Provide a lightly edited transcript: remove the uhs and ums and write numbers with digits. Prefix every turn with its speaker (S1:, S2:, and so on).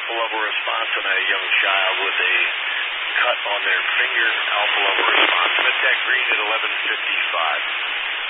S1: alpha level response on a young child with a cut on their finger, alpha level response. Med-Tech green at 11:55.